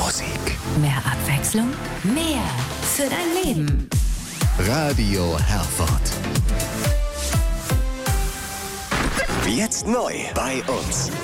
Musik. Mehr Abwechslung, mehr für dein Leben. Radio Herford. Jetzt neu bei uns.